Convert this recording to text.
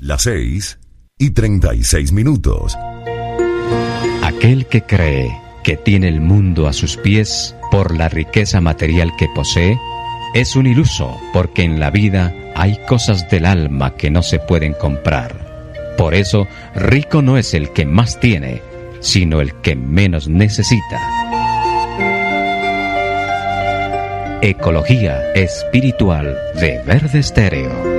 Las 6:36. Aquel que cree que tiene el mundo a sus pies por la riqueza material que posee, es un iluso, porque en la vida hay cosas del alma que no se pueden comprar. Por eso, rico no es el que más tiene, sino el que menos necesita. Ecología espiritual de Verde Estéreo.